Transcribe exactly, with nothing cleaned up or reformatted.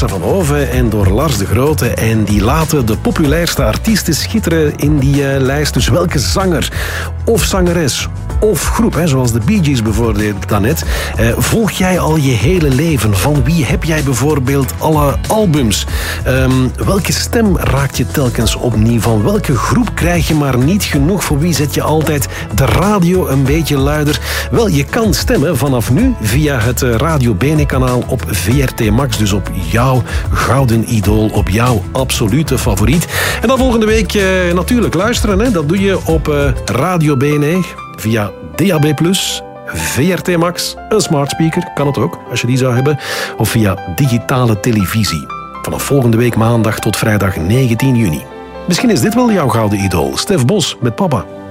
Vanessa van Hoven en door Lars de Grote. En die laten de populairste artiesten schitteren in die uh, lijst. Dus welke zanger of zangeres of groep, hè, zoals de Bee Gees bijvoorbeeld daarnet, uh, volg jij al je hele leven? Van wie heb jij bijvoorbeeld alle albums? Um, welke stem raakt je telkens opnieuw? Van welke groep krijg je maar niet genoeg? Voor wie zet je altijd de radio een beetje luider? Wel, je kan stemmen vanaf nu via het Radio Bene-kanaal op V R T Max. Dus op jouw gouden idool, op jouw absolute favoriet. En dan volgende week uh, natuurlijk luisteren. Hè? Dat doe je op uh, Radio Bene via D A B plus, V R T Max, een smart speaker, kan het ook, als je die zou hebben. Of via digitale televisie. Vanaf volgende week maandag tot vrijdag negentien juni. Misschien is dit wel jouw gouden idool. Stef Bos met Papa.